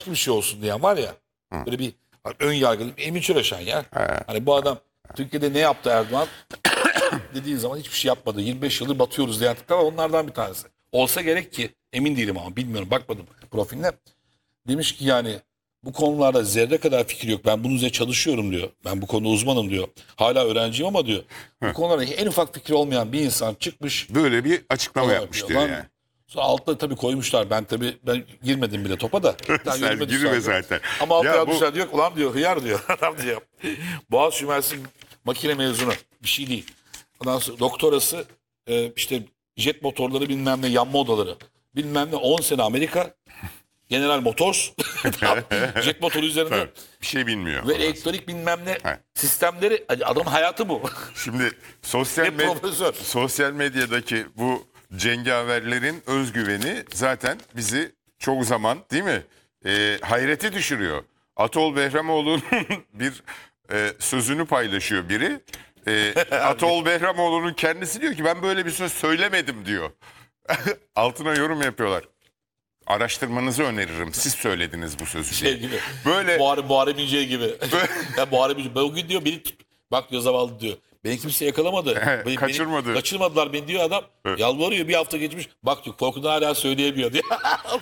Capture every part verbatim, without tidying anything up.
bir şey olsun diyen var ya. Hı. Böyle bir ön yargılı bir Emin Çöreşen ya. He. Hani bu adam Türkiye'de ne yaptı Erdoğan dediğin zaman hiçbir şey yapmadı. yirmi beş yıldır batıyoruz diyen tipler var, onlardan bir tanesi. Olsa gerek ki, emin değilim ama bilmiyorum, bakmadım profiline. Demiş ki yani bu konularda zerre kadar fikir yok. Ben bunun üzerine çalışıyorum diyor. Ben bu konuda uzmanım diyor. Hala öğrenciyim ama diyor. Bu Hı. konularda en ufak fikri olmayan bir insan çıkmış. Böyle bir açıklama yapmış diyor yani. Sonra altta tabii koymuşlar. Ben tabii ben girmedim bile topa da. Sen girme zaten. Ama altta yapmışlar bu... diyor. Ulan diyor hıyar diyor. Adam diyor. Boğaziçi Üniversitesi makine mezunu. Bir şey değil. Ondan sonra doktorası e, işte jet motorları bilmem ne yanma odaları. Bilmem ne on sene Amerika. General Motors. Jet motoru üzerinde. Bir şey bilmiyor. Ve elektronik bilmem ne He. sistemleri. Adamın hayatı bu. Şimdi sosyal, med sosyal medyadaki bu cengaverlerin özgüveni zaten bizi çok zaman değil mi e, hayrete düşürüyor. Atol Behramoğlu'nun bir e, sözünü paylaşıyor biri. E, Atol Behramoğlu'nun kendisi diyor ki ben böyle bir söz söylemedim diyor. Altına yorum yapıyorlar. Araştırmanızı öneririm. Siz söylediniz bu sözü. Şey gibi. Böyle Buhari, Buhari Bilge gibi. ya Buhari Bilge. Ben o gün diyor beni bak diyor zavallı diyor. Beni kimse yakalamadı. Beni, Kaçırmadı. Beni, kaçırmadılar beni diyor adam. Evet. Yalvarıyor, bir hafta geçmiş. Bak diyor korkudan hala söyleyemiyor diyor.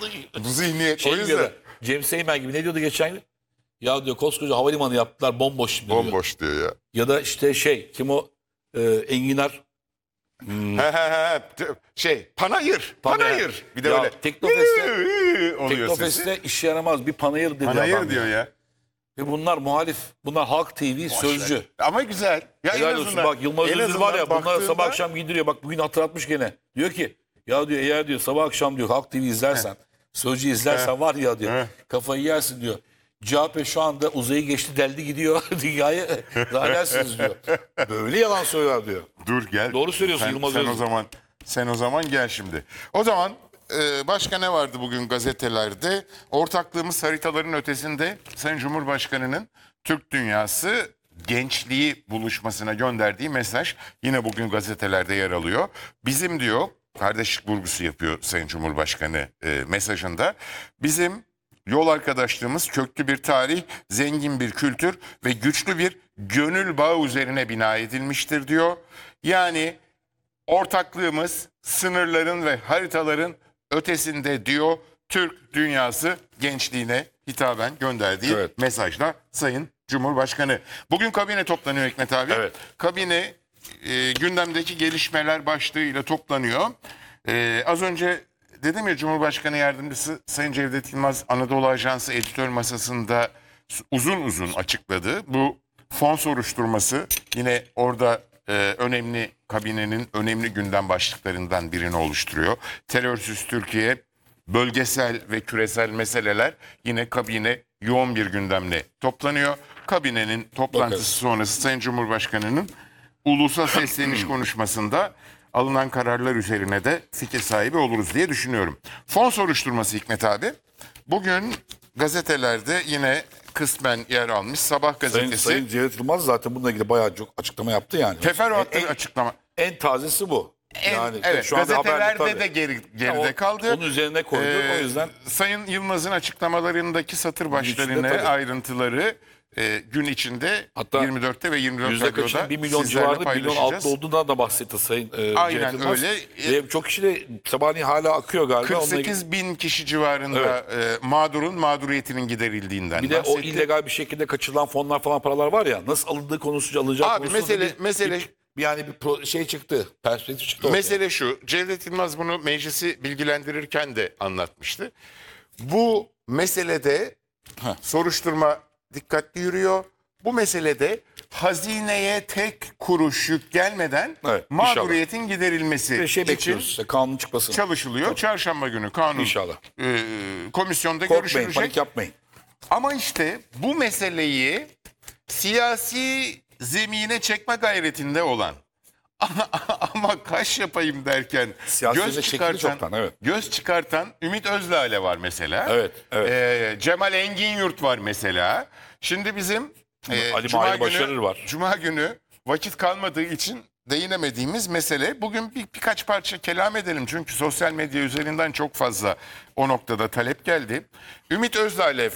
Bu zihniyet şey o yüzden. Da, James Seymour gibi ne diyordu geçen gün? Ya diyor koskoca havalimanı yaptılar bomboş şimdi Bomboş diyor. diyor ya. Ya da işte şey kim o e, Enginar. Hmm. He he he. Şey panayır. Panayır. panayır. Bir de ya, öyle. Teknofest'te Teknofest'te işe yaramaz bir panayır dedi panayır adam. diyor ya. ya. Ve bunlar muhalif. Bunlar Halk T V Boş sözcü. Ver. Ama güzel. Ya Helal olsun. Bak Yılmaz Özdil var ya bunlar sabah akşam giydiriyor. Bak bugün hatırlatmış gene. Diyor ki ya diyor eğer diyor sabah akşam diyor Halk T V izlersen, sözcü izlersen var ya diyor kafayı yersin diyor. C H P şu anda uzayı geçti deldi gidiyor dünyayı zannedersiniz diyor. Böyle yalan söyler diyor. Dur gel. Doğru söylüyorsun sen, Yılmaz sen Özdil. o zaman sen o zaman gel şimdi. O zaman e, başka ne vardı bugün gazetelerde? Ortaklığımız haritaların ötesinde Sayın Cumhurbaşkanı'nın Türk dünyası gençliği buluşmasına gönderdiği mesaj yine bugün gazetelerde yer alıyor. Bizim diyor kardeşlik vurgusu yapıyor Sayın Cumhurbaşkanı e, mesajında. Bizim yol arkadaşlığımız köklü bir tarih, zengin bir kültür ve güçlü bir gönül bağı üzerine bina edilmiştir diyor. Yani ortaklığımız sınırların ve haritaların ötesinde diyor Türk dünyası gençliğine hitaben gönderdiği evet. mesajla Sayın Cumhurbaşkanı. Bugün kabine toplanıyor Hikmet abi. Evet. Kabine e, gündemdeki gelişmeler başlığıyla toplanıyor. E, az önce dedim ya Cumhurbaşkanı Yardımcısı Sayın Cevdet Yılmaz Anadolu Ajansı editör masasında uzun uzun açıkladı. Bu fon soruşturması yine orada e, önemli kabinenin önemli gündem başlıklarından birini oluşturuyor. Terörsüz Türkiye, bölgesel ve küresel meseleler yine kabine yoğun bir gündemle toplanıyor. Kabinenin toplantısı Bakalım. sonrası Sayın Cumhurbaşkanı'nın ulusa sesleniş konuşmasında alınan kararlar üzerine de fikir sahibi oluruz diye düşünüyorum. Fon soruşturması Hikmet abi. Bugün gazetelerde yine kısmen yer almış. Sabah gazetesi. Sayın, Sayın Cevdet Yılmaz zaten bununla ilgili bayağı çok açıklama yaptı yani. Teferruatlı bir açıklama. En tazesi bu. En, yani evet şu gazetelerde de geri, geride ya, kaldı. Onun üzerine koydu. Ee, o yüzden Sayın Yılmaz'ın açıklamalarındaki satır başlarını, ayrıntıları e, gün içinde hatta yirmi dörtte ve yirmi dört Radyo'da bir milyon civarında bir milyon altı olduğundan da bahsetti Sayın e, Aynen Cevdet öyle. E, çok kişi de sabahleyin hala akıyor galiba. kırk sekiz bin kişi civarında evet. e, mağdurun mağduriyetinin giderildiğinden bir de bahsetti. O illegal bir şekilde kaçırılan fonlar falan paralar var ya nasıl alındığı konusu alınacak Abi mesele bir, mesele bir, yani bir pro, şey çıktı, perspektif çıktı. Mesele ortaya. şu, Cevdet Yılmaz bunu meclisi bilgilendirirken de anlatmıştı. Bu meselede Heh. soruşturma dikkatli yürüyor. Bu meselede hazineye tek kuruş yük gelmeden evet, mağduriyetin inşallah. giderilmesi şey için işte, kanun çıkmasını çalışılıyor. Tabii. Çarşamba günü kanun inşallah. E, komisyonda Korkmayın, görüşülecek. Panik yapmayın. Ama işte bu meseleyi siyasi zemine çekme gayretinde olan ama, ama kaş yapayım derken göz çıkartan, çoktan, evet. göz çıkartan Ümit Özdağ var mesela. Evet, evet. Ee, Cemal Enginyurt var mesela. Şimdi bizim e, Ali Cuma günü, Başarır var. Cuma günü vakit kalmadığı için değinemediğimiz mesele. Bugün bir, birkaç parça kelam edelim. Çünkü sosyal medya üzerinden çok fazla o noktada talep geldi. Ümit Özdağ ile efendim.